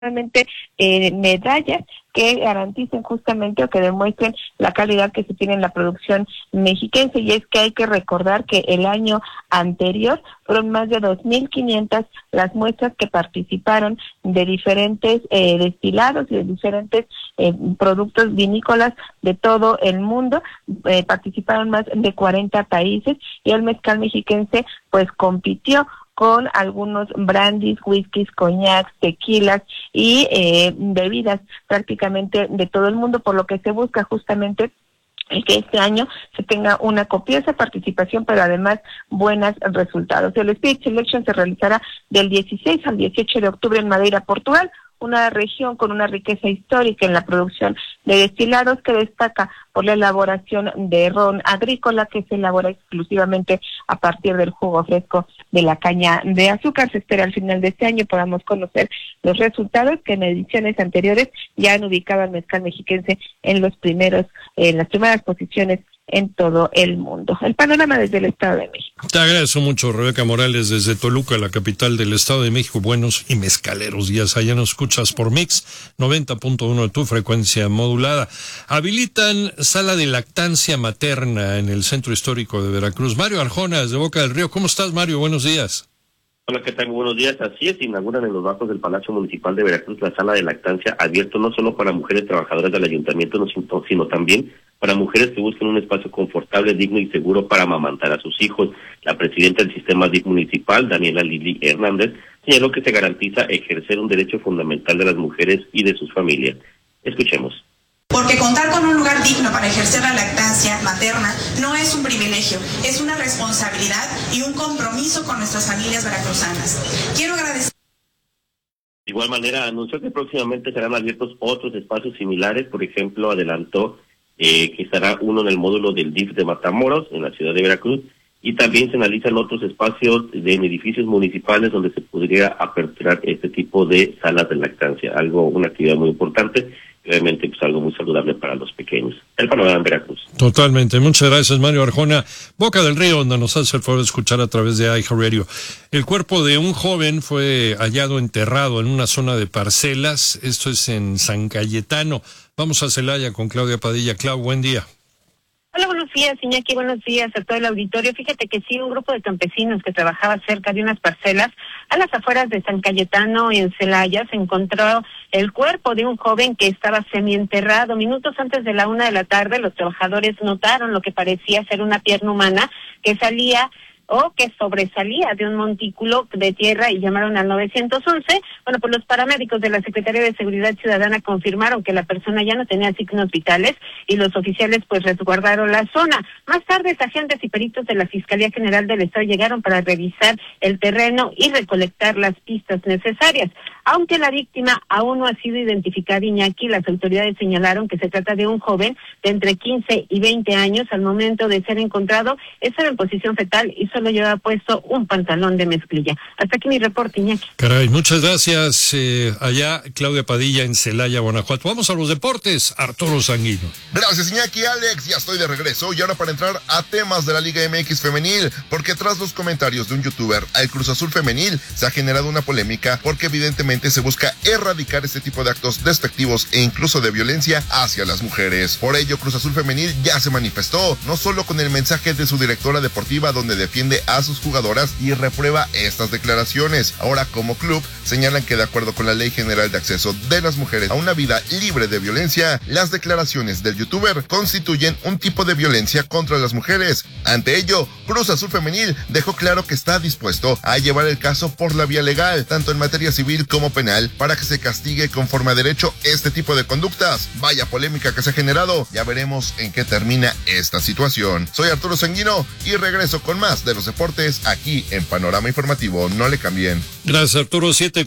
realmente medallas que garanticen justamente o que demuestren la calidad que se tiene en la producción mexiquense. Y es que hay que recordar que el año anterior fueron más de 2.500 las muestras que participaron de diferentes destilados y de diferentes productos vinícolas de todo el mundo. Participaron más de 40 países y el mezcal mexiquense pues compitió con algunos brandis, whiskies, coñacs, tequilas y bebidas prácticamente de todo el mundo, por lo que se busca justamente que este año se tenga una copiosa participación, pero además buenos resultados. El Spirit Selection se realizará del 16 al 18 de octubre en Madeira, Portugal, una región con una riqueza histórica en la producción de destilados que destaca por la elaboración de ron agrícola que se elabora exclusivamente a partir del jugo fresco de la caña de azúcar. Se espera al final de este año podamos conocer los resultados que en ediciones anteriores ya han ubicado al mezcal mexiquense en las primeras posiciones en todo el mundo. El panorama desde el Estado de México. Te agradezco mucho, Rebeca Morales, desde Toluca, la capital del Estado de México. Buenos y mezcaleros días. Allá nos escuchas por Mix 90.1 de tu frecuencia modulada. Habilitan sala de lactancia materna en el Centro Histórico de Veracruz. Mario Arjona, desde Boca del Río. ¿Cómo estás, Mario? Buenos días. Hola, ¿qué tal? Buenos días. Así es, inauguran en los bajos del Palacio Municipal de Veracruz la sala de lactancia, abierto no solo para mujeres trabajadoras del ayuntamiento, sino también para mujeres que buscan un espacio confortable, digno y seguro para amamantar a sus hijos. La presidenta del sistema DIF municipal, Daniela Lili Hernández, señaló que se garantiza ejercer un derecho fundamental de las mujeres y de sus familias. Escuchemos. Porque contar con un lugar digno para ejercer la lactancia materna no es un privilegio, es una responsabilidad y un compromiso con nuestras familias veracruzanas. Quiero agradecer. De igual manera, anunció que próximamente serán abiertos otros espacios similares. Por ejemplo, adelantó que estará uno en el módulo del DIF de Matamoros, en la ciudad de Veracruz, y también se analizan otros espacios en edificios municipales donde se podría aperturar este tipo de salas de lactancia, una actividad muy importante. Obviamente pues algo muy saludable para los pequeños. El panorama en Veracruz. Totalmente. Muchas gracias, Mario Arjona. Boca del Río, donde nos hace el favor de escuchar a través de iHeartRadio. El cuerpo de un joven fue hallado enterrado en una zona de parcelas. Esto es en San Cayetano. Vamos a Celaya con Claudia Padilla. Clau, buen día. Hola, buenos días, Iñaki, buenos días a todo el auditorio. Fíjate que sí, un grupo de campesinos que trabajaba cerca de unas parcelas a las afueras de San Cayetano y en Celaya se encontró el cuerpo de un joven que estaba semienterrado. Minutos antes de la 1:00 p.m, los trabajadores notaron lo que parecía ser una pierna humana que salía o que sobresalía de un montículo de tierra y llamaron al 911. Bueno, pues los paramédicos de la Secretaría de Seguridad Ciudadana confirmaron que la persona ya no tenía signos vitales y los oficiales pues resguardaron la zona. Más tarde, agentes y peritos de la Fiscalía General del Estado llegaron para revisar el terreno y recolectar las pistas necesarias. Aunque la víctima aún no ha sido identificada, Iñaki, las autoridades señalaron que se trata de un joven de entre 15 y 20 años. Al momento de ser encontrado, estaba en posición fetal y solo llevaba puesto un pantalón de mezclilla. Hasta aquí mi reporte, Iñaki. Caray, muchas gracias. Allá, Claudia Padilla en Celaya, Guanajuato. Vamos a los deportes, Arturo Sanguino. Gracias, Iñaki. Alex, ya estoy de regreso. Y ahora para entrar a temas de la Liga MX femenil, porque tras los comentarios de un youtuber al Cruz Azul femenil, se ha generado una polémica porque evidentemente se busca erradicar este tipo de actos despectivos e incluso de violencia hacia las mujeres. Por ello, Cruz Azul femenil ya se manifestó, no solo con el mensaje de su directora deportiva donde defiende a sus jugadoras y reprueba estas declaraciones. Ahora, como club, señalan que de acuerdo con la Ley General de Acceso de las Mujeres a una vida libre de violencia, las declaraciones del youtuber constituyen un tipo de violencia contra las mujeres. Ante ello, Cruz Azul femenil dejó claro que está dispuesto a llevar el caso por la vía legal, tanto en materia civil como penal, para que se castigue conforme a derecho este tipo de conductas. Vaya polémica que se ha generado, ya veremos en qué termina esta situación. Soy Arturo Sanguino y regreso con más de los deportes aquí en Panorama Informativo. No le cambien. Gracias, Arturo.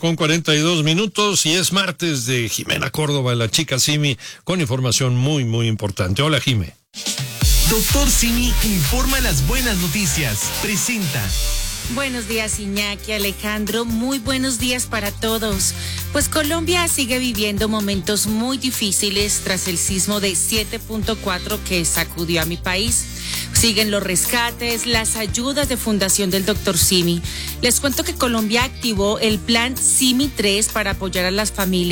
7:42 y es martes de Jimena Córdoba, la chica Simi, con información muy, muy importante. Hola, Jime. Doctor Simi informa las buenas noticias. Presenta. Buenos días, Iñaki, Alejandro, muy buenos días para todos. Pues Colombia sigue viviendo momentos muy difíciles tras el sismo de 7.4 que sacudió a mi país. Siguen los rescates, las ayudas de Fundación del Dr. Simi. Les cuento que Colombia activó el plan Simi 3 para apoyar a las familias